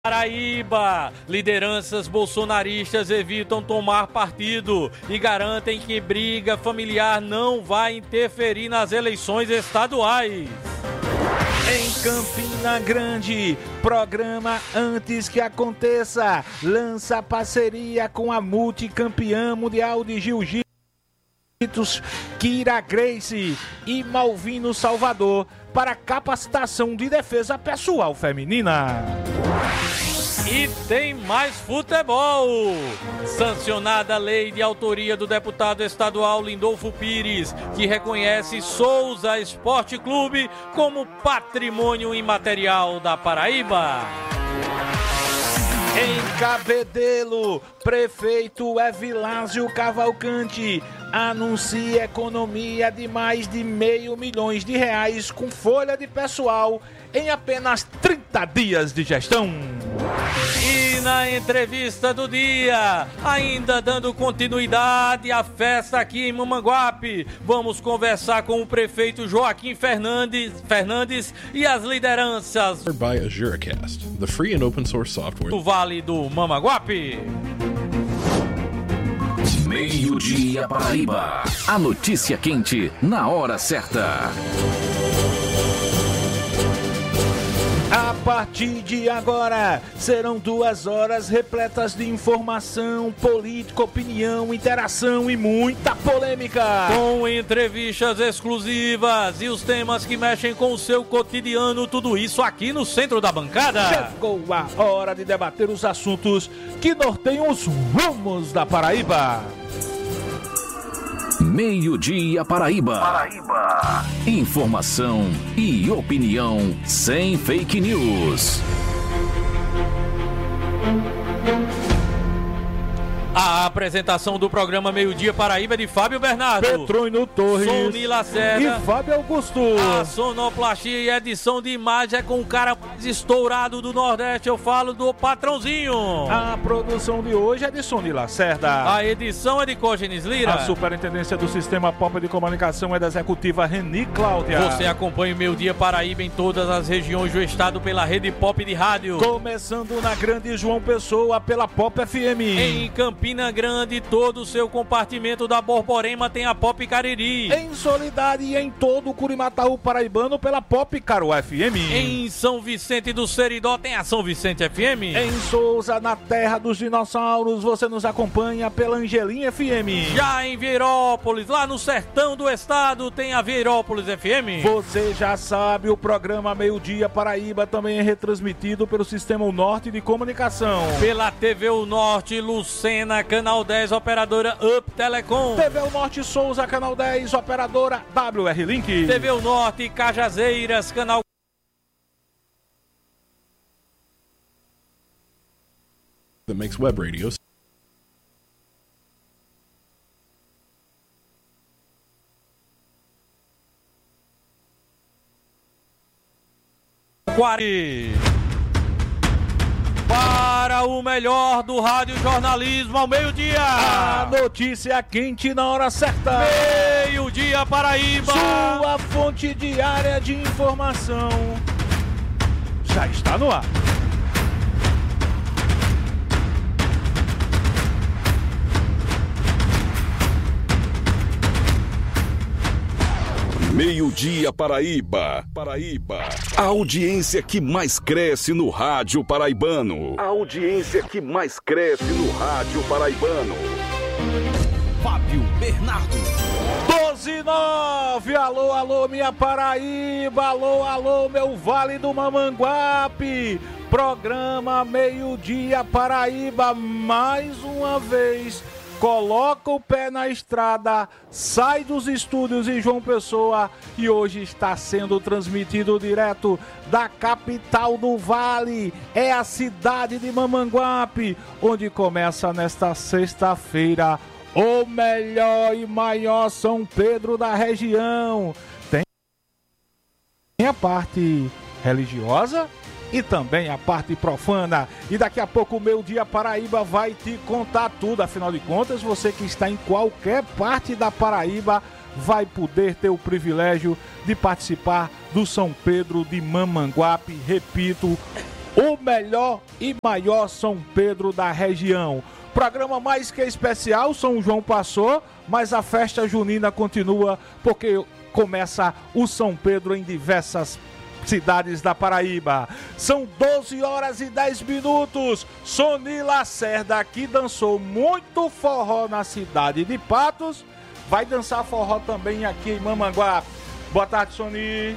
Paraíba, lideranças bolsonaristas evitam tomar partido e garantem que briga familiar não vai interferir nas eleições estaduais. Em Campina Grande, programa Antes que Aconteça lança parceria com a multicampeã mundial de jiu-jitsu Kira Gracie e Malvino Salvador para capacitação de defesa pessoal feminina. E tem mais futebol. Sancionada a lei de autoria do deputado estadual Lindolfo Pires, que reconhece Souza Esporte Clube como patrimônio imaterial da Paraíba. Em Cabedelo, prefeito Evilásio Cavalcante anuncia economia de mais de R$500 mil com folha de pessoal em apenas 30 dias de gestão. E na entrevista do dia, ainda dando continuidade à festa aqui em Mamanguape, vamos conversar com o prefeito Joaquim Fernandes e as lideranças by AzureCast, the free and open source software do Vale do Mamanguape. Meio-dia Paraíba. A notícia quente na hora certa. A partir de agora, serão 2 horas repletas de informação, política, opinião, interação e muita polêmica. Com entrevistas exclusivas e os temas que mexem com o seu cotidiano, tudo isso aqui no centro da bancada. Chegou a hora de debater os assuntos que norteiam os rumos da Paraíba. Meio-dia Paraíba. Informação e opinião sem fake news. A apresentação do programa Meio-Dia Paraíba é de Fábio Bernardo, Petrônio Torres, Sony Lacerda e Fábio Augusto. A sonoplastia e edição de imagem é com o cara mais estourado do Nordeste, eu falo do Patrãozinho. A produção de hoje é de Sony Lacerda. A edição é de Cógenes Lira. A superintendência do Sistema Pop de Comunicação é da executiva Reni Cláudia. Você acompanha o Meio-Dia Paraíba em todas as regiões do estado pela Rede Pop de Rádio. Começando na Grande João Pessoa pela Pop FM. Em Campina Grande, todo o seu compartimento da Borborema tem a Pop Cariri. Em Soledade e em todo o Curimataú paraibano pela Pop Caro FM. Em São Vicente do Seridó tem a São Vicente FM. Em Souza, na terra dos dinossauros, você nos acompanha pela Angelim FM. Já em Vieirópolis, lá no sertão do estado, tem a Vieirópolis FM. Você já sabe, o programa Meio-Dia Paraíba também é retransmitido pelo Sistema O Norte de Comunicação. Pela TV O Norte, Lucena, Canal 10, operadora Up Telecom. TV O Norte Souza, Canal 10, operadora WR Link. TV O Norte, Cajazeiras, Canal that makes web radios. Para o melhor do rádio jornalismo ao meio-dia. A notícia quente na hora certa. Meio-dia Paraíba. Sua fonte diária de informação já está no ar. Meio-dia Paraíba. A audiência que mais cresce no rádio paraibano. Fábio Bernardo. 12:09. Alô, alô, minha Paraíba. Alô, alô, meu Vale do Mamanguape. Programa Meio-Dia Paraíba, mais uma vez. Coloca o pé na estrada, sai dos estúdios em João Pessoa e hoje está sendo transmitido direto da capital do Vale. É a cidade de Mamanguape, onde começa nesta sexta-feira o melhor e maior São Pedro da região. Tem a parte religiosa e também a parte profana. E daqui a pouco o Meio-Dia Paraíba vai te contar tudo. Afinal de contas, você que está em qualquer parte da Paraíba vai poder ter o privilégio de participar do São Pedro de Mamanguape. Repito, o melhor e maior São Pedro da região. Programa mais que especial, São João passou, mas a festa junina continua porque começa o São Pedro em diversas cidades da Paraíba. São 12 horas e 10 minutos. Sony Lacerda, que dançou muito forró na cidade de Patos, vai dançar forró também aqui em Mamanguape. Boa tarde, Sony.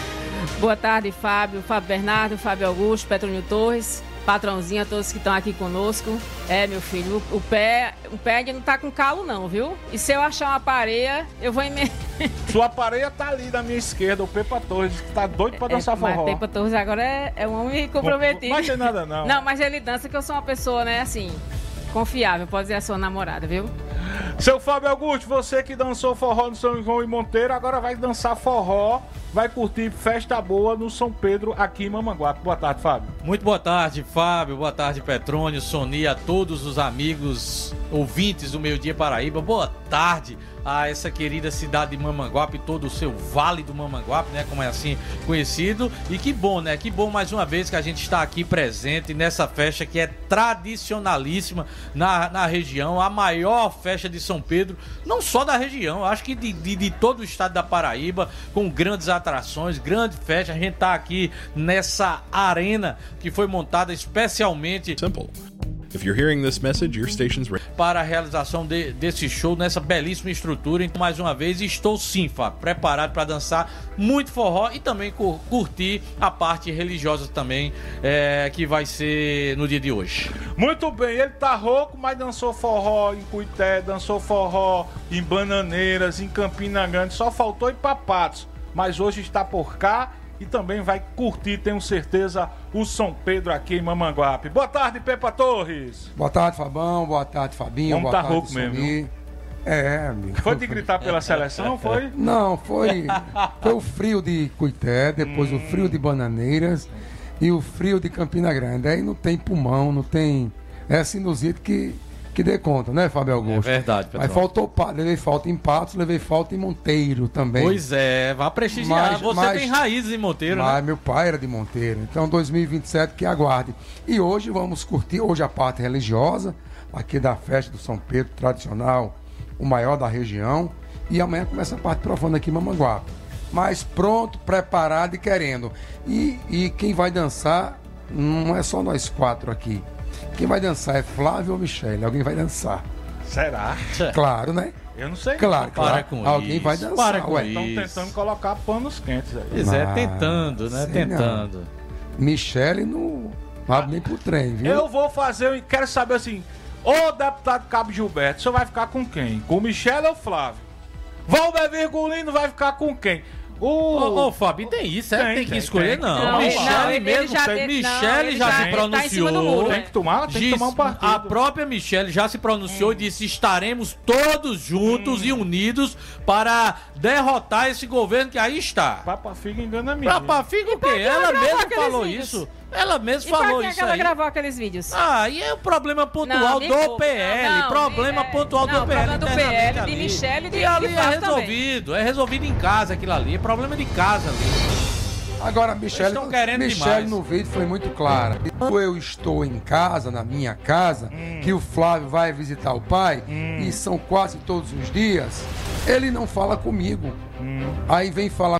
Boa tarde, Fábio Bernardo, Fábio Augusto, Petrônio Torres, patrãozinho, a todos que estão aqui conosco. Meu filho, o pé ainda não tá com calo não, viu? E se eu achar uma pareia, eu vou emendar. Sua pareia tá ali na minha esquerda, o Pepa Torres, que tá doido pra dançar forró. Mas Pepa Torres agora é um homem comprometido. Não tem nada não. Não, mas ele dança que eu sou uma pessoa, né, assim, confiável, pode dizer a sua namorada, viu? Seu Fábio Augusto, você que dançou forró no São João e Monteiro, agora vai dançar forró, vai curtir festa boa no São Pedro aqui em Mamanguape. Boa tarde, Fábio. Muito boa tarde, Fábio. Boa tarde, Petrônio, Sony, a todos os amigos ouvintes do Meio Dia Paraíba. Boa tarde a essa querida cidade de Mamanguape, todo o seu Vale do Mamanguape, né, como é assim conhecido. E que bom, né, que bom mais uma vez que a gente está aqui presente nessa festa que é tradicionalíssima na região, a maior festa de São Pedro, não só da região, acho que de todo o estado da Paraíba, com grandes atrações, grande festa. A gente tá aqui nessa arena que foi montada especialmente Simple. If you're hearing this message, your station's ready. Para a realização desse show nessa belíssima estrutura. Então, mais uma vez, estou sim, Fábio, preparado para dançar muito forró e também curtir a parte religiosa também, que vai ser no dia de hoje. Muito bem, ele tá rouco, mas dançou forró em Cuité, dançou forró em Bananeiras, em Campina Grande, só faltou ir pra Patos, mas hoje está por cá e também vai curtir, tenho certeza, o São Pedro aqui em Mamanguape. Boa tarde, Pepa Torres. Boa tarde, Fabão. Boa tarde, Fabinho. Vamos boa tá tarde, rouco Sony. mesmo. Amigo. Foi te gritar pela seleção, foi? Não, foi o frio de Cuité, depois o frio de Bananeiras e o frio de Campina Grande. Aí não tem pulmão, não tem... É sinusite que dê conta, né, Fábio Augusto? É verdade, Petrônio. Aí faltou, levei falta em Patos, levei falta em Monteiro também. Pois é, vá prestigiar. Você tem raízes em Monteiro, né? Mas meu pai era de Monteiro, então 2027 que aguarde. E hoje vamos curtir, hoje a parte religiosa, aqui da festa do São Pedro, tradicional, o maior da região. E amanhã começa a parte profana aqui em Mamanguape. Mas pronto, preparado e querendo. E quem vai dançar, não é só nós quatro aqui. Quem vai dançar é Flávio ou Michele? Alguém vai dançar. Será? Claro, né? Eu não sei. Claro, Para com alguém isso. vai dançar. Para com ué. Estão isso. tentando colocar panos quentes aí. Pois é, tentando, né? sei Tentando. Michele não abre nem pro trem, viu? Eu vou fazer, quero saber assim, ô deputado Cabo Gilberto, o senhor vai ficar com quem? Com o Michele ou o Flávio? Valber Virgulino vai ficar com quem? Ô, Fábio, tem isso, tem que escolher, não. Michele mesmo, Michele já se pronunciou. Tem que tomar um partido. A própria Michele já se pronunciou e disse: estaremos todos juntos e unidos para derrotar esse governo que aí está. Papa Figa engana a mim. Papa Figa o quê? Ela mesma falou isso. Ela mesma falou isso aí. Ela gravou aqueles vídeos. E é o problema pontual do PL. Problema pontual do PL. Problema do PL, de Michele e de ali é Flávio resolvido. É resolvido em casa aquilo ali. É problema de casa ali. Agora, Michele demais. no vídeo foi muito clara. Quando eu estou em casa, na minha casa, que o Flávio vai visitar o pai, e são quase todos os dias, ele não fala comigo. Aí vem falar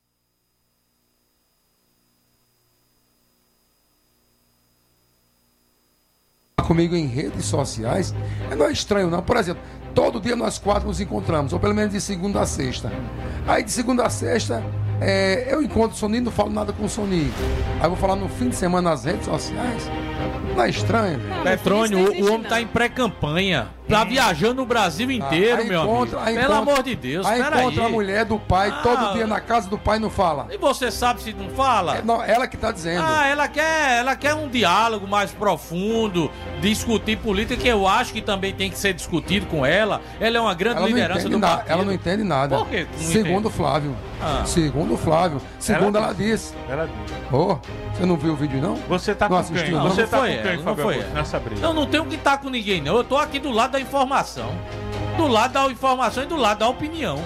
comigo em redes sociais, não é estranho não. Por exemplo, todo dia nós quatro nos encontramos, ou pelo menos de segunda a sexta. Aí de segunda a sexta eu encontro o Soninho, não falo nada com o Soninho. Aí eu vou falar no fim de semana nas redes sociais. Não é estranho, velho? Petrônio, o homem tá em pré-campanha. Tá viajando o Brasil inteiro, meu amigo. Pelo amor de Deus, aí peraí. encontra a mulher do pai, todo dia na casa do pai, não fala. E você sabe se não fala? Não, ela que tá dizendo. Ela quer um diálogo mais profundo, discutir política, que eu acho que também tem que ser discutido com ela. Ela é uma grande liderança do partido. Ela não entende nada. Por quê? Segundo o Flávio. Segundo o Flávio. Segundo ela disse. Ela disse. Você não viu o vídeo, não? Você tá não com assistiu, quem? não? Você tá foi com ela, quem, não Fábio foi Augusto, ela. nessa briga? Eu não tenho que estar com ninguém, não. Eu tô aqui do lado da informação. Do lado da informação e do lado da opinião.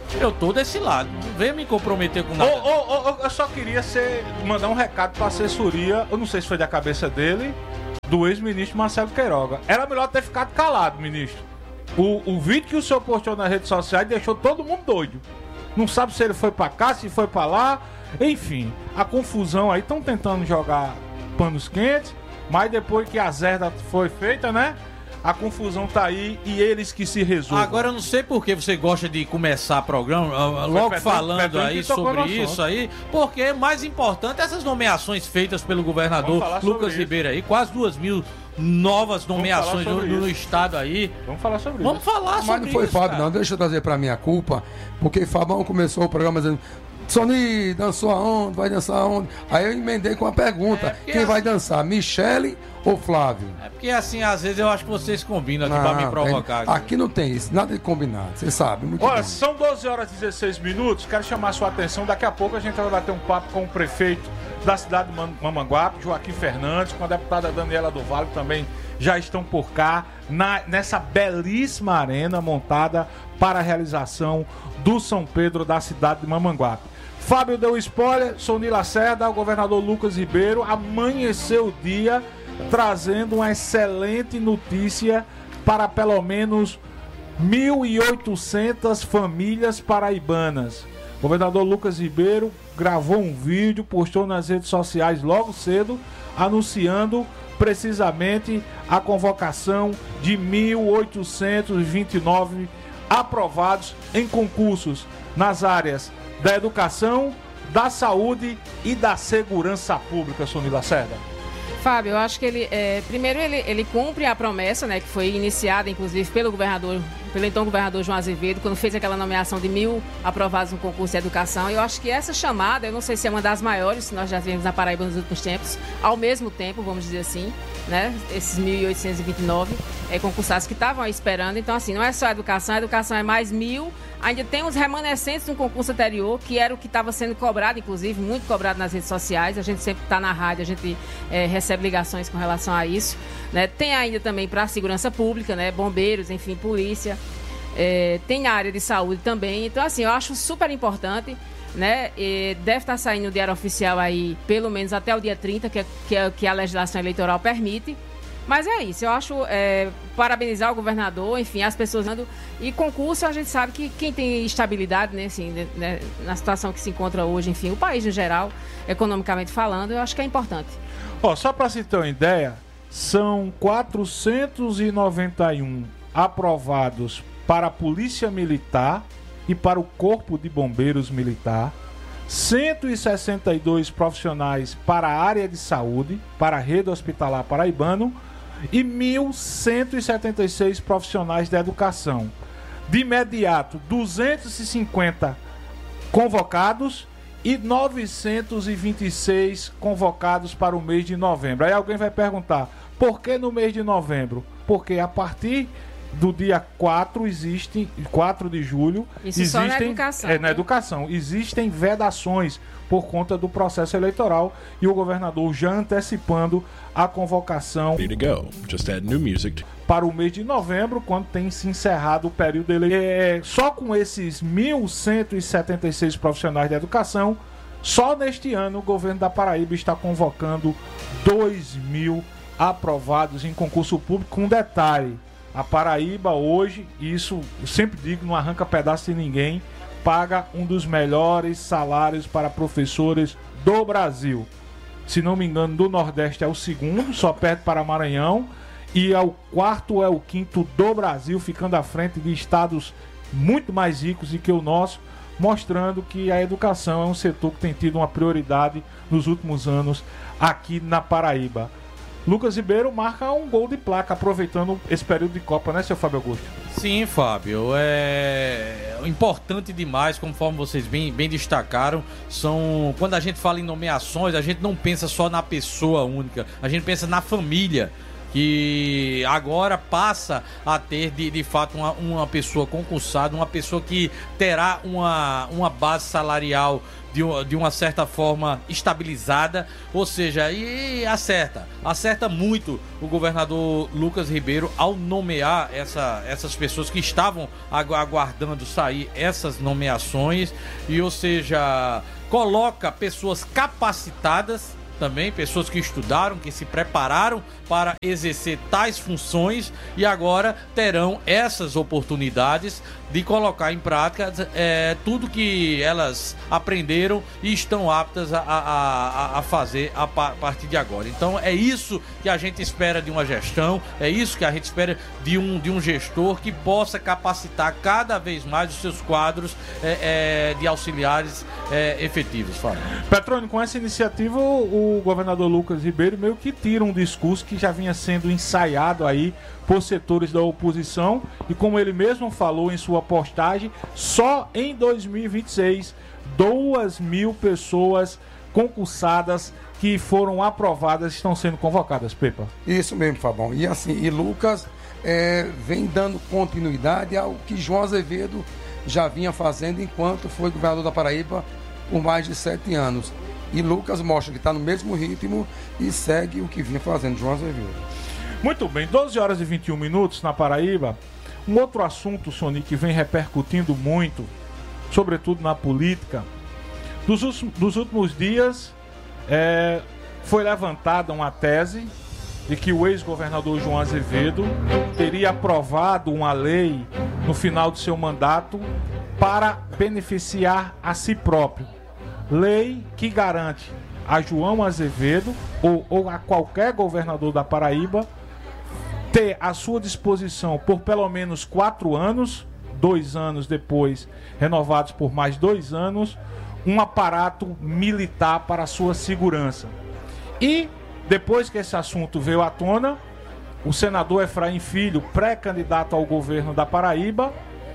Eu tô desse lado. Não venha me comprometer com nada. Eu só queria mandar um recado pra assessoria, eu não sei se foi da cabeça dele, do ex-ministro Marcelo Queiroga. Era melhor ter ficado calado, ministro. O vídeo que o senhor postou nas redes sociais deixou todo mundo doido. Não sabe se ele foi pra cá, se foi pra lá. Enfim, a confusão aí, estão tentando jogar panos quentes, mas depois que a zerda foi feita, né? A confusão tá aí e eles que se resolvam. Agora eu não sei por que você gosta de começar programa logo falando aí sobre isso aí, porque é mais importante essas nomeações feitas pelo governador Lucas Ribeiro aí, quase 2.000 novas nomeações no estado aí. Vamos falar sobre isso. Mas não foi Fábio, não. Deixa eu trazer pra minha culpa, porque Fabão começou o programa dizendo: Sony, dançou aonde? Vai dançar aonde? Aí eu emendei com a pergunta: quem vai dançar, Michele ou Flávio? É porque assim, às vezes eu acho que vocês combinam aqui pra me provocar. Aqui não tem isso, nada de combinado, você sabe. Olha, bem. São 12 horas e 16 minutos, quero chamar a sua atenção. Daqui a pouco a gente vai bater um papo com o prefeito da cidade de Mamanguape, Joaquim Fernandes, com a deputada Daniela do Vale, também já estão por cá, nessa belíssima arena montada para a realização do São Pedro da cidade de Mamanguape. Fábio deu spoiler, Sony Lacerda, o governador Lucas Ribeiro amanheceu o dia trazendo uma excelente notícia para pelo menos 1.800 famílias paraibanas. O governador Lucas Ribeiro gravou um vídeo, postou nas redes sociais logo cedo, anunciando precisamente a convocação de 1.829 aprovados em concursos nas áreas da educação, da saúde e da segurança pública, Sony Lacerda. Fábio, eu acho que ele cumpre a promessa, né, que foi iniciada, inclusive, pelo então governador João Azevedo, quando fez aquela nomeação de 1.000 aprovados no concurso de educação. Eu acho que essa chamada, eu não sei se é uma das maiores que nós já vimos na Paraíba nos últimos tempos, ao mesmo tempo, vamos dizer assim, né, esses 1.829 concursados que estavam aí esperando. Então, assim, não é só a educação é mais 1.000. Ainda tem os remanescentes do concurso anterior, que era o que estava sendo cobrado, inclusive, muito cobrado nas redes sociais. A gente sempre está na rádio, a gente recebe ligações com relação a isso, né? Tem ainda também para a segurança pública, né? Bombeiros, enfim, polícia. Tem a área de saúde também. Então, assim, eu acho super importante, né? Deve estar saindo no Diário Oficial aí, pelo menos até o dia 30, que a legislação eleitoral permite. Mas é isso, eu acho, parabenizar o governador, enfim, as pessoas andando. E concurso, a gente sabe que quem tem estabilidade, né, assim, né, na situação que se encontra hoje, enfim, o país no geral, economicamente falando, eu acho que é importante. Só para se ter uma ideia, são 491 aprovados para a Polícia Militar e para o Corpo de Bombeiros Militar, 162 profissionais para a área de saúde, para a rede hospitalar paraibano, e 1.176 profissionais da educação. De imediato, 250 convocados e 926 convocados para o mês de novembro. Aí alguém vai perguntar, por que no mês de novembro? Porque a partir do dia 4 de julho, isso só na educação, na educação, existem vedações por conta do processo eleitoral, e o governador já antecipando a convocação para o mês de novembro, quando tem se encerrado o período eleitoral. Só com esses 1.176 profissionais de educação, só neste ano o governo da Paraíba está convocando 2.000 aprovados em concurso público. Com detalhe, a Paraíba hoje, isso eu sempre digo, não arranca pedaço de ninguém, paga um dos melhores salários para professores do Brasil. Se não me engano, do Nordeste é o segundo, só perde para Maranhão, e o quarto é o quinto do Brasil, ficando à frente de estados muito mais ricos do que o nosso, mostrando que a educação é um setor que tem tido uma prioridade nos últimos anos aqui na Paraíba. Lucas Ribeiro marca um gol de placa, aproveitando esse período de Copa, né, seu Fábio Augusto? Sim, Fábio, é importante demais, conforme vocês bem destacaram. Quando a gente fala em nomeações, a gente não pensa só na pessoa única, a gente pensa na família. que agora passa a ter de fato uma pessoa concursada, uma pessoa que terá uma base salarial de uma certa forma estabilizada, ou seja, e acerta muito o governador Lucas Ribeiro ao nomear essas pessoas que estavam aguardando sair essas nomeações, e ou seja, coloca pessoas capacitadas também, pessoas que estudaram, que se prepararam para exercer tais funções e agora terão essas oportunidades de colocar em prática tudo que elas aprenderam e estão aptas a fazer a partir de agora. Então é isso que a gente espera de uma gestão, é isso que a gente espera de um gestor que possa capacitar cada vez mais os seus quadros de auxiliares efetivos. Fábio. Petrônio, com essa iniciativa o governador Lucas Ribeiro meio que tira um discurso que já vinha sendo ensaiado aí por setores da oposição, e como ele mesmo falou em sua postagem, só em 2026 2.000 pessoas concursadas que foram aprovadas estão sendo convocadas, Pepa. Isso mesmo, Fabão. E assim, e Lucas vem dando continuidade ao que João Azevedo já vinha fazendo enquanto foi governador da Paraíba por mais de 7 anos. E Lucas mostra que está no mesmo ritmo e segue o que vinha fazendo João Azevedo. Muito bem, 12 horas e 21 minutos na Paraíba. Um outro assunto, Sony, que vem repercutindo muito, sobretudo na política. Dos últimos dias, foi levantada uma tese de que o ex-governador João Azevedo teria aprovado uma lei no final do seu mandato para beneficiar a si próprio. Lei que garante a João Azevedo ou a qualquer governador da Paraíba ter à sua disposição por pelo menos 4 anos, 2 anos depois renovados por mais 2 anos, um aparato militar para a sua segurança. E depois que esse assunto veio à tona, o senador Efraim Filho, pré-candidato ao governo da Paraíba,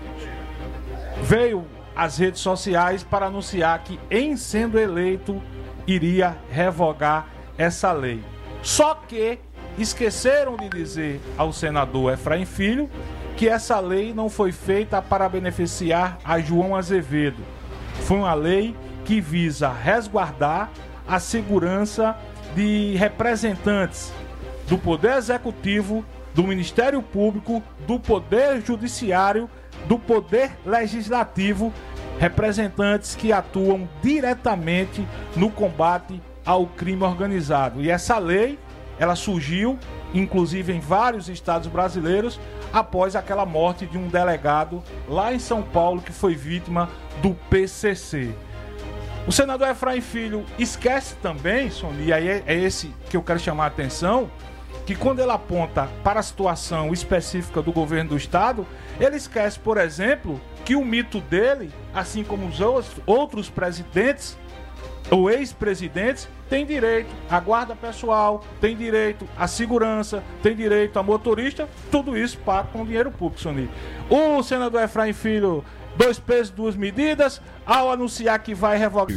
veio às redes sociais para anunciar que, em sendo eleito, iria revogar essa lei. Só que esqueceram de dizer ao senador Efraim Filho que essa lei não foi feita para beneficiar a João Azevedo. Foi uma lei que visa resguardar a segurança de representantes do Poder Executivo, do Ministério Público, do Poder Judiciário, do Poder Legislativo, representantes que atuam diretamente no combate ao crime organizado. E essa lei, ela surgiu, inclusive em vários estados brasileiros, após aquela morte de um delegado lá em São Paulo que foi vítima do PCC. O senador Efraim Filho esquece também, Sony, e aí é esse que eu quero chamar a atenção, que quando ele aponta para a situação específica do governo do estado, ele esquece, por exemplo, que o mito dele, assim como os outros presidentes ou ex-presidentes, tem direito à guarda pessoal, tem direito à segurança, tem direito a motorista, tudo isso pago com dinheiro público, Sony. O senador Efraim Filho, 2 pesos, 2 medidas, ao anunciar que vai revogar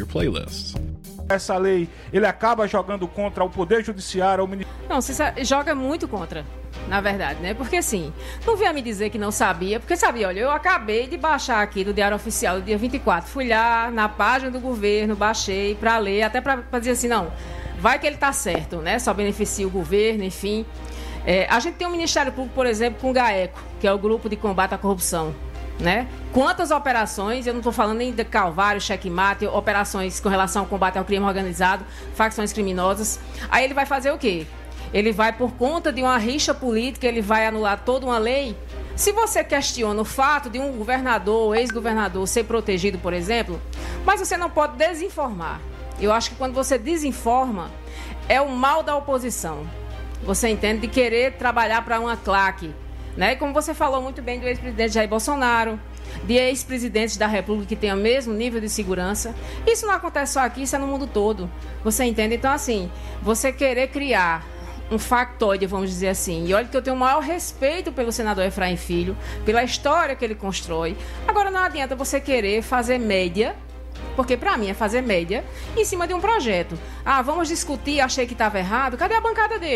essa lei, ele acaba jogando contra o Poder Judiciário, ao Ministério. Não, você joga muito contra, na verdade, né? Porque assim, não venha me dizer que não sabia, porque sabia, olha, eu acabei de baixar aqui do Diário Oficial do dia 24, fui lá na página do governo, baixei pra ler, até pra dizer assim, não, vai que ele tá certo, né? Só beneficia o governo, enfim. A gente tem um Ministério Público, por exemplo, com o GAECO, que é o Grupo de Combate à Corrupção, né? Quantas operações, eu não estou falando nem de Calvário, checkmate, operações com relação ao combate ao crime organizado, facções criminosas. Aí ele vai fazer o quê? Ele vai, por conta de uma rixa política, ele vai anular toda uma lei. Se você questiona o fato de um governador ou ex-governador ser protegido, por exemplo, mas você não pode desinformar. Eu acho que quando você desinforma, é o mal da oposição. Você entende? De querer trabalhar para uma claque. Né? Como você falou muito bem do ex-presidente Jair Bolsonaro, de ex-presidentes da República que têm o mesmo nível de segurança. Isso não acontece só aqui, isso é no mundo todo. Você entende? Então, assim, você querer criar um factoide, vamos dizer assim. E olha que eu tenho o maior respeito pelo senador Efraim Filho, pela história que ele constrói. Agora, não adianta você querer fazer média, porque para mim é fazer média, em cima de um projeto. Ah, vamos discutir, achei que estava errado. Cadê a bancada dele?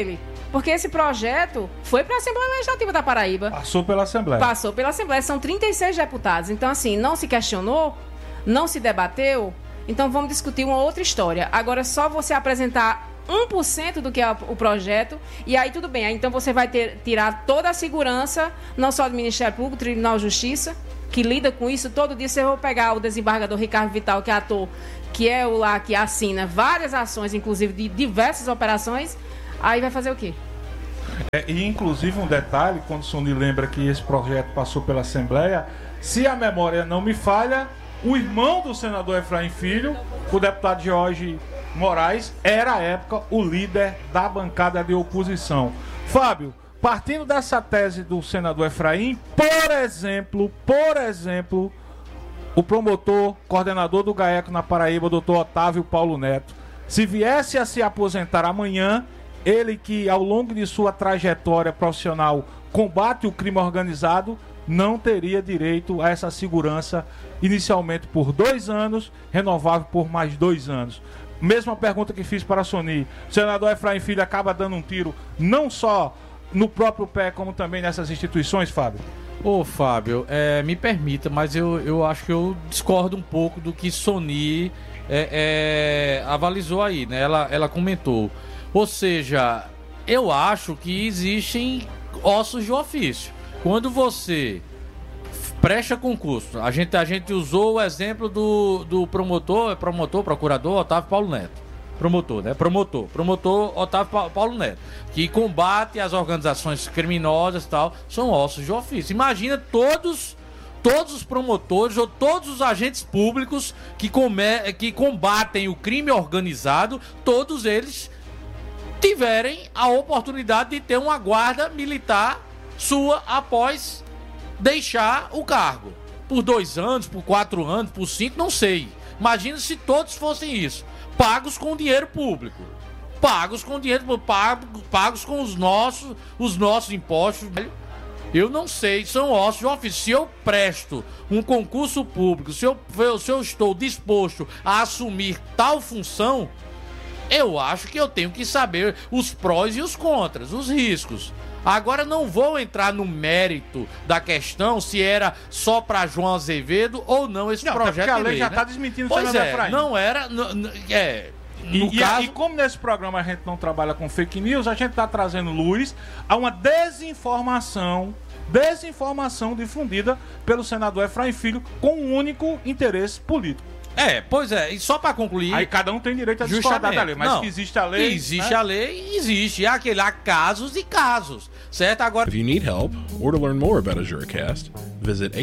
Porque esse projeto foi para a Assembleia Legislativa da Paraíba. Passou pela Assembleia. Passou pela Assembleia. São 36 deputados. Então, assim, não se questionou, não se debateu. Então, vamos discutir uma outra história. Agora, só você apresentar 1% do que é o projeto, e aí tudo bem. Aí, então, você vai tirar toda a segurança, não só do Ministério Público, Tribunal de Justiça, que lida com isso todo dia. Você vai pegar o desembargador Ricardo Vital, que é ator, que é o lá que assina várias ações, inclusive de diversas operações. Aí vai fazer o quê? E inclusive um detalhe, quando o Sony lembra que esse projeto passou pela Assembleia, se a memória não me falha, o irmão do senador Efraim Filho, o deputado Jorge Moraes, era à época o líder da bancada de oposição. Fábio, partindo dessa tese do senador Efraim, por exemplo, o promotor, coordenador do GAECO na Paraíba, doutor Otávio Paulo Neto, se viesse a se aposentar amanhã, ele que ao longo de sua trajetória profissional combate o crime organizado, não teria direito a essa segurança inicialmente por 2 anos, renovável por mais 2 anos. Mesma pergunta que fiz para a Sony. O senador Efraim Filho acaba dando um tiro não só no próprio pé, como também nessas instituições, Fábio? Ô, Fábio, me permita, mas eu acho que eu discordo um pouco do que Sony avalizou aí, né? Ela comentou. Ou seja, eu acho que existem ossos de ofício. Quando você presta concurso, a gente usou o exemplo do procurador Otávio Paulo Neto. Promotor Otávio Paulo Neto, que combate as organizações criminosas e tal, são ossos de ofício. Imagina todos os promotores ou todos os agentes públicos que combatem o crime organizado, todos eles tiverem a oportunidade de ter uma guarda militar sua após deixar o cargo. Por 2 anos, por 4 anos, por 5, não sei. Imagina se todos fossem isso. Pagos com dinheiro público. Pagos com os nossos impostos. Eu não sei, são ossos de ofício. Se eu presto um concurso público, se eu estou disposto a assumir tal função, eu acho que eu tenho que saber os prós e os contras, os riscos. Agora não vou entrar no mérito da questão se era só para João Azevedo ou não esse projeto de lei. A lei já está desmentindo o senador Efraim. Não era... E como nesse programa a gente não trabalha com fake news, a gente está trazendo luz a uma desinformação difundida pelo senador Efraim Filho com um único interesse político. Pois é, e só para concluir... Aí cada um tem direito a discordar da lei, mas que existe a lei... Existe a lei, existe. Há casos e casos, certo? Agora... If you need help, or to learn more about a Juracast, visit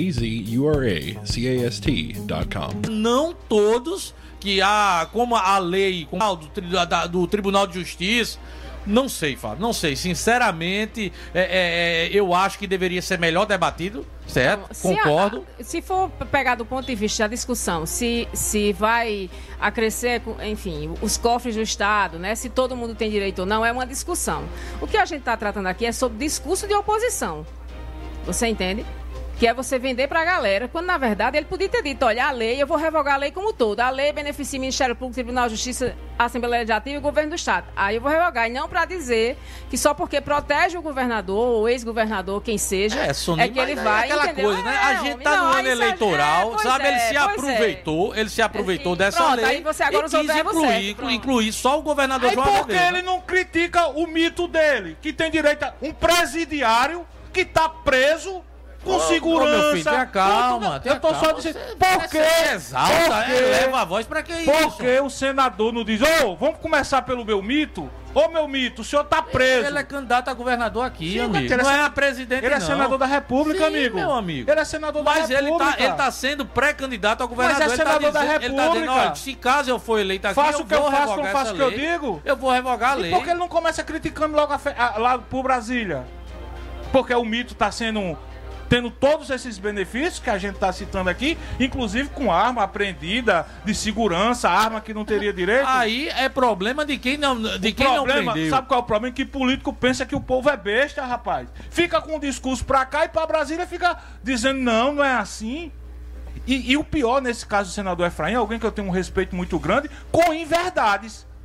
azuracast.com. Não todos como a lei do Tribunal de Justiça... Não sei, Fábio, não sei. Sinceramente, eu acho que deveria ser melhor debatido, certo? Concordo. Se for pegar do ponto de vista da discussão, se vai acrescer, enfim, os cofres do Estado, né? Se todo mundo tem direito ou não, é uma discussão. O que a gente está tratando aqui é sobre discurso de oposição. Você entende? Que é você vender pra galera, quando na verdade ele podia ter dito, olha, a lei, eu vou revogar a lei como toda. A lei beneficia o Ministério Público, Tribunal de Justiça, Assembleia Legislativa e o Governo do Estado. Aí eu vou revogar, e não pra dizer que só porque protege o governador ou ex-governador, quem seja, que ele vai, aquela entendeu? coisa, né? A gente tá no ano eleitoral, sabe? Ele se aproveitou dessa lei. Aí você agora usou o verbo certo, incluir só o governador João Azevedo. Por que ele não critica o mito dele, que tem direito a um presidiário que tá preso com segurança. Meu filho, calma. Eu tô só dizendo. Por quê? Leva a voz pra que isso? Porque o senador não diz, vamos começar pelo meu mito? Meu mito, o senhor tá preso. Ele é candidato a governador aqui, amigo. Não é a presidente, ele é senador da República, amigo. Meu amigo. Ele é senador da República. Mas ele tá sendo pré-candidato a governador. Mas é senador da República. Ele tá dizendo, olha, se caso eu for eleito aqui, faço o que eu faço, não faço o que eu digo. Eu vou revogar a lei. E por que ele não começa criticando logo lá por Brasília? Porque o mito tá tendo todos esses benefícios que a gente está citando aqui, inclusive com arma apreendida, de segurança, arma que não teria direito. Aí é problema de quem não prendeu. Sabe qual é o problema? Que político pensa que o povo é besta, rapaz. Fica com um discurso pra cá e pra Brasília fica dizendo, não é assim. E o pior nesse caso do senador Efraim, alguém que eu tenho um respeito muito grande, com inverdades.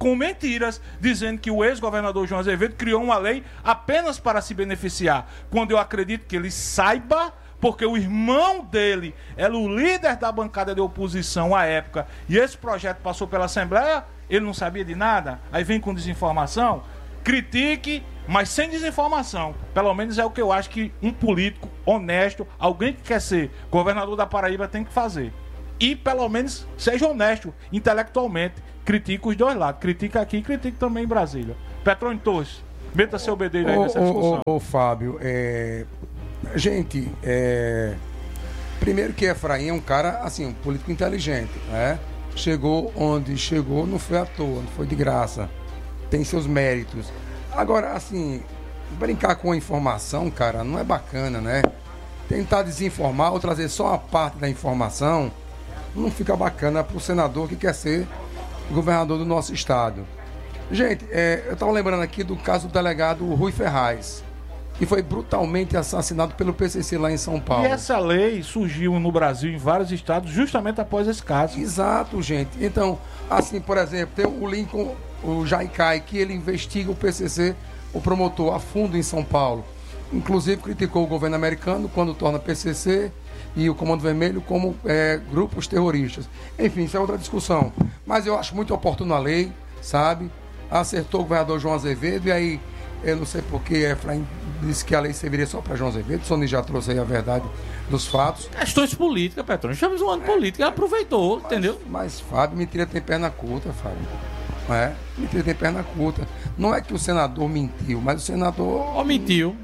com mentiras, dizendo que o ex-governador João Azevedo criou uma lei apenas para se beneficiar, quando eu acredito que ele saiba, porque o irmão dele era o líder da bancada de oposição à época, e esse projeto passou pela Assembleia, ele não sabia de nada, aí vem com desinformação. Critique, mas sem desinformação. Pelo menos é o que eu acho que um político honesto, alguém que quer ser governador da Paraíba, tem que fazer. E pelo menos seja honesto intelectualmente. Critique os dois lados. Critique aqui e critique também em Brasília. Petrônio Torres, meta seu bedelho aí nessa discussão. Ô, Fábio, gente, primeiro que Efraim é um cara, assim, um político inteligente, né? Chegou onde chegou, não foi à toa, não foi de graça. Tem seus méritos. Agora, assim, brincar com a informação, cara, não é bacana, né? Tentar desinformar ou trazer só uma parte da informação não fica bacana pro senador que quer ser governador do nosso estado. Gente, eu estava lembrando aqui do caso do delegado Rui Ferraz, que foi brutalmente assassinado pelo PCC lá em São Paulo. E essa lei surgiu no Brasil, em vários estados, justamente após esse caso. Exato, gente. Então, assim, por exemplo, tem o Lincoln, o Jaicai, que ele investiga o PCC, o promotor, a fundo em São Paulo. Inclusive criticou o governo americano quando torna PCC e o Comando Vermelho como grupos terroristas. Enfim, isso é outra discussão. Mas eu acho muito oportuna a lei, sabe? Acertou o governador João Azevedo, e aí eu não sei porque Efraim disse que a lei serviria só para João Azevedo. Sony já trouxe aí a verdade dos fatos. Questões políticas, Petrônio. Estamos um ano político, ele aproveitou, entendeu? Mas, Fábio, mentira tem perna curta, Fábio. Mentira tem perna curta. Não é que o senador mentiu, mas o senador... Omitiu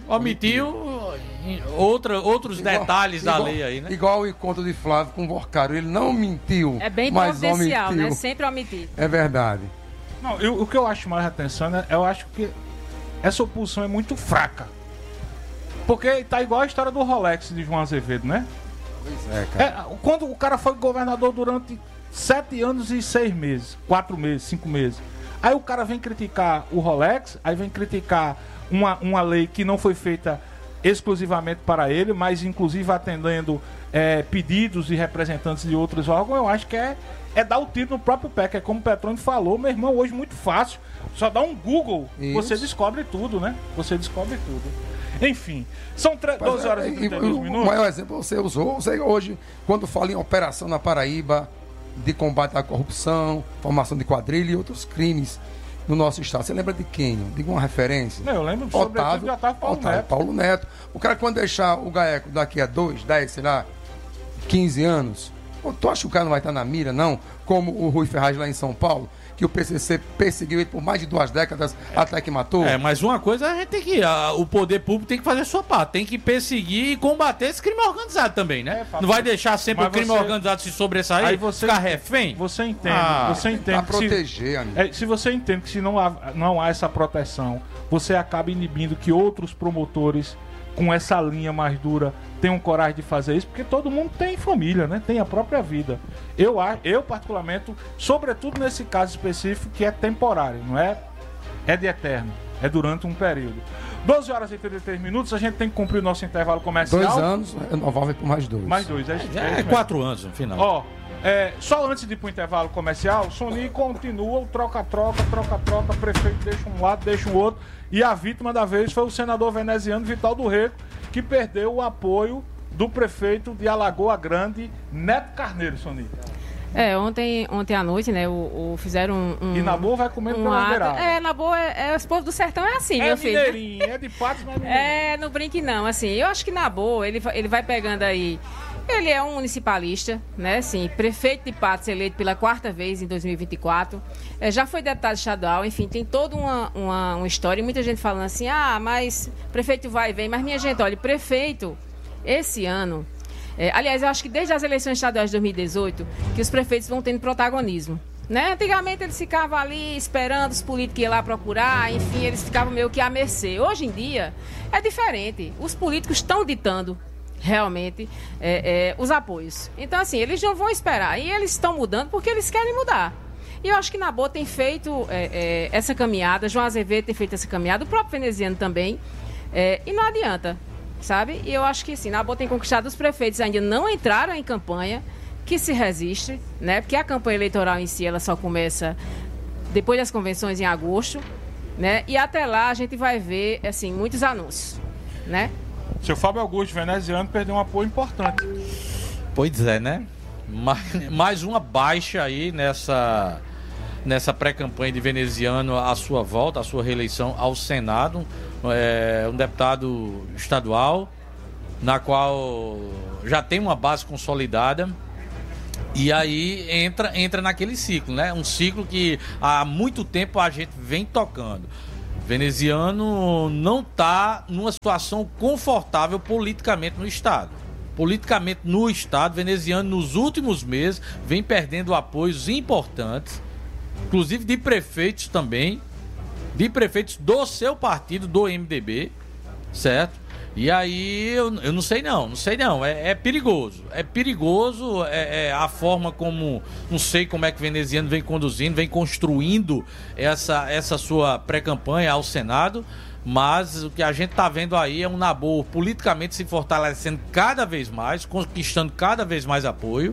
outros detalhes da lei aí, né? Igual o encontro de Flávio com o Borcário. Ele não mentiu, é bem mas providencial, omitiu. né? Sempre omitir. É verdade. Não, o que eu acho mais atenção, né? Eu acho que essa oposição é muito fraca. Porque tá igual a história do Rolex de João Azevedo, né? Pois é, cara. Quando o cara foi governador durante 7 anos e 6 meses, 4 meses, 5 meses. Aí o cara vem criticar o Rolex, aí vem criticar uma lei que não foi feita exclusivamente para ele, mas inclusive atendendo pedidos de representantes de outros órgãos. Eu acho que é dar o tiro no próprio pé, que é como o Petrônio falou, meu irmão, hoje muito fácil. Só dá um Google, você descobre tudo, né? Você descobre tudo. Enfim, são 12 horas e 32 minutos. O maior exemplo você usou. Você hoje, quando fala em operação na Paraíba, de combate à corrupção, formação de quadrilha e outros crimes no nosso estado, você lembra de quem? Diga uma referência. Não, eu lembro de Otávio Paulo Neto. O cara, quando deixar o GAECO daqui a 2, 10, sei lá, 15 anos, tu acha que o cara não vai estar na mira, não? Como o Rui Ferraz lá em São Paulo, que o PCC perseguiu ele por mais de 2 décadas até que matou. Mas uma coisa a gente tem que... o poder público tem que fazer a sua parte. Tem que perseguir e combater esse crime organizado também, né? Não vai deixar sempre o crime organizado se sobressair, aí você ficar refém. Você entende. Você entende pra proteger, amigo. Se você entende que se não há essa proteção, você acaba inibindo que outros promotores com essa linha mais dura tenham coragem de fazer isso, porque todo mundo tem família, né? Tem a própria vida. Eu particularmente, sobretudo nesse caso específico, que é temporário, não é de eterno, é durante um período. 12 horas e 33 minutos, a gente tem que cumprir o nosso intervalo comercial. 2 anos, renovável por mais 2. Mais 2, é 4 anos no final. Só antes de ir pro intervalo comercial, o Sony continua o troca-troca, prefeito deixa um lado, deixa o outro, e a vítima da vez foi o senador veneziano Vital do Rego, que perdeu o apoio do prefeito de Alagoa Grande, Neto Carneiro, Sony. Ontem à noite, né, fizeram E na boa vai comendo pela beirada. Na boa, esse povo do sertão é assim, meu filho. É mineirinho, é de Patos, mas mineirinho. Não brinque não, assim, eu acho que na boa, ele vai pegando aí... Ele é um municipalista, né? Sim, prefeito de Patos, eleito pela 4ª vez em 2024. Já foi deputado estadual, enfim, tem toda uma história. E muita gente falando assim, mas prefeito vai e vem. Mas, minha gente, olha, prefeito, esse ano... aliás, eu acho que desde as eleições estaduais de 2018, que os prefeitos vão tendo protagonismo. Né? Antigamente eles ficavam ali esperando os políticos ir lá procurar, enfim, eles ficavam meio que à mercê. Hoje em dia é diferente. Os políticos estão ditando realmente os apoios. Então, assim, eles não vão esperar. E eles estão mudando porque eles querem mudar. E eu acho que Naboa tem feito essa caminhada, João Azevedo tem feito essa caminhada, o próprio veneziano também. E não adianta, sabe? E eu acho que, sim, Naboa tem conquistado os prefeitos, ainda não entraram em campanha, que se resiste, né? Porque a campanha eleitoral em si, ela só começa depois das convenções em agosto, né? E até lá a gente vai ver, assim, muitos anúncios, né? Seu Fábio Augusto, veneziano, perdeu um apoio importante. Pois é, né? Mais uma baixa aí nessa pré-campanha de veneziano, a sua volta, a sua reeleição ao Senado. Um deputado estadual, na qual já tem uma base consolidada. E aí entra naquele ciclo, né? Um ciclo que há muito tempo a gente vem tocando. Veneziano não está numa situação confortável politicamente no Estado. Politicamente no Estado, veneziano nos últimos meses vem perdendo apoios importantes, inclusive de prefeitos também, de prefeitos do seu partido, do MDB, certo? E aí eu não sei não, é perigoso, a forma como, não sei como é que o veneziano vem conduzindo, vem construindo essa sua pré-campanha ao Senado, mas o que a gente está vendo aí é um Nabor politicamente se fortalecendo cada vez mais, conquistando cada vez mais apoios,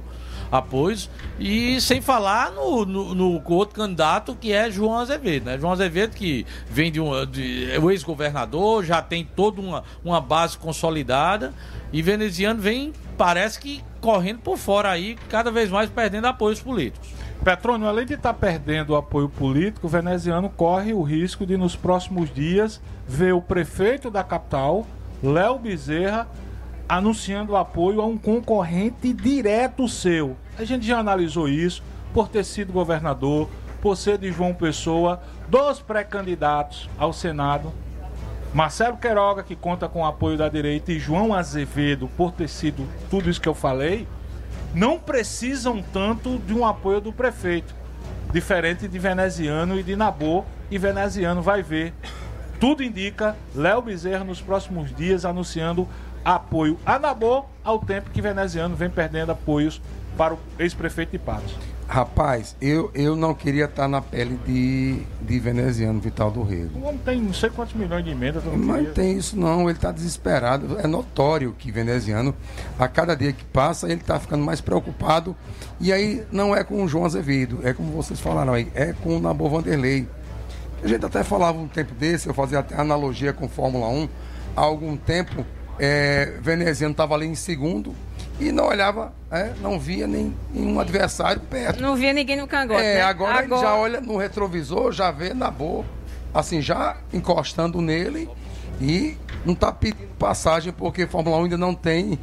e sem falar no outro candidato, que é João Azevedo, né? João Azevedo, que vem é o ex-governador, já tem toda uma base consolidada, e veneziano vem, parece que correndo por fora aí, cada vez mais perdendo apoios políticos. Petrônio, além de estar perdendo o apoio político, o veneziano corre o risco de, nos próximos dias, ver o prefeito da capital, Léo Bezerra, anunciando o apoio a um concorrente direto seu. A gente já analisou isso, por ter sido governador, por ser de João Pessoa, dos pré-candidatos ao Senado, Marcelo Queiroga, que conta com o apoio da direita, e João Azevedo, por ter sido tudo isso que eu falei, não precisam tanto de um apoio do prefeito, diferente de veneziano e de Nabor, e veneziano vai ver. Tudo indica Léo Bezerra nos próximos dias anunciando apoio a Nabor, ao tempo que veneziano vem perdendo apoios para o ex-prefeito de Patos. Rapaz, eu não queria estar na pele de veneziano, Vital do Rego. O homem tem não sei quantos milhões de emendas. Mas não tem isso não, ele está desesperado. É notório que veneziano, a cada dia que passa, ele está ficando mais preocupado. E aí não é com o João Azevedo, é como vocês falaram aí, é com o Nabor Vanderlei. A gente até falava um tempo desse, eu fazia até analogia com Fórmula 1. Há algum tempo, veneziano estava ali em segundo e não olhava, não via nenhum adversário perto. Não via ninguém no cangote, né? Agora ele já olha no retrovisor, já vê Nabor, assim, já encostando nele e não está pedindo passagem porque Fórmula 1 ainda não tem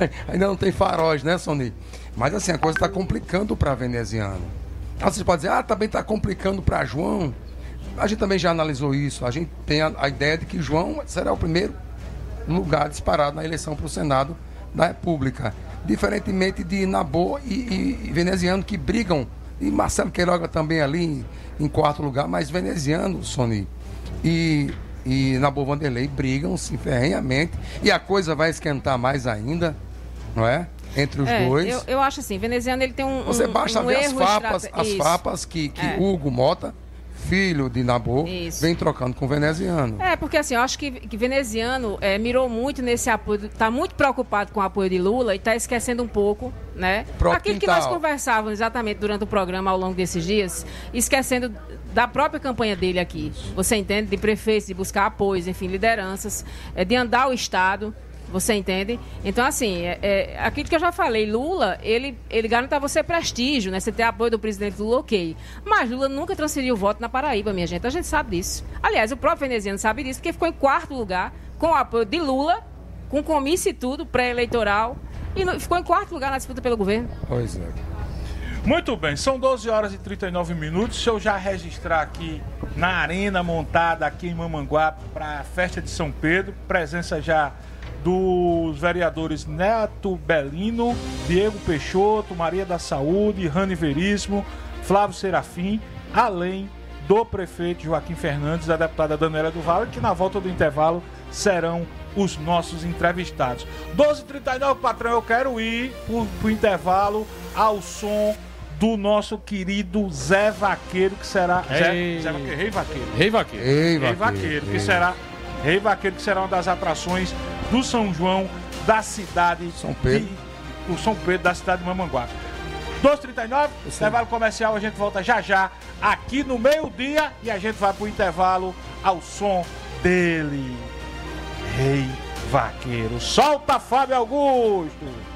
faróis, né, Sony? Mas assim, a coisa está complicando para veneziano. Você pode dizer, também está complicando para João. A gente também já analisou isso. A gente tem a ideia de que João será o primeiro lugar disparado na eleição para o Senado da República. Diferentemente de Nabor e veneziano, que brigam, e Marcelo Queiroga também ali em quarto lugar, mas veneziano, Sony, e Nabor Vanderlei brigam-se ferrenhamente, e a coisa vai esquentar mais ainda, não é? Entre os dois. Eu acho assim, veneziano ele tem Você basta ver as fapas que Hugo Mota, filho de Nabor, vem trocando com o veneziano. Porque assim, eu acho que veneziano mirou muito nesse apoio, está muito preocupado com o apoio de Lula e está esquecendo um pouco, né? Aquilo que nós conversávamos exatamente durante o programa ao longo desses dias, esquecendo da própria campanha dele aqui. Você entende? De prefeitos, de buscar apoios, enfim, lideranças, de andar o Estado. Você entende? Então, assim, aquilo que eu já falei, Lula, ele garante a você prestígio, né? Você ter apoio do presidente Lula, ok. Mas Lula nunca transferiu o voto na Paraíba, minha gente. A gente sabe disso. Aliás, o próprio veneziano sabe disso, porque ficou em quarto lugar, com o apoio de Lula, com comício e tudo, pré-eleitoral, e ficou em quarto lugar na disputa pelo governo. Pois é. Muito bem, são 12 horas e 39 minutos. Deixa eu já registrar aqui na arena montada aqui em Mamanguape para a festa de São Pedro. Presença já dos vereadores Neto Belino, Diego Peixoto, Maria da Saúde, Rani Veríssimo, Flávio Serafim, além do prefeito Joaquim Fernandes, da deputada Daniela do Vale, que na volta do intervalo serão os nossos entrevistados. 12h39, patrão, eu quero ir pro intervalo ao som do nosso querido Zé Vaqueiro, que será... Rei Vaqueiro, que será uma das atrações do São João da cidade São Pedro. O São Pedro da cidade de Mamanguape. 12h39, intervalo comercial, a gente volta já aqui no meio-dia e a gente vai pro intervalo ao som dele. Rei Vaqueiro. Solta, Fábio Augusto!